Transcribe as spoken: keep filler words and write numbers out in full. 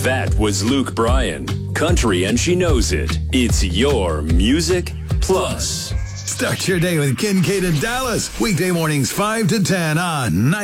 That was Luke Bryan. Country and she knows it. It's your Music Plus. Start your day with Kincaid in Dallas. Weekday mornings five to ten on ninety.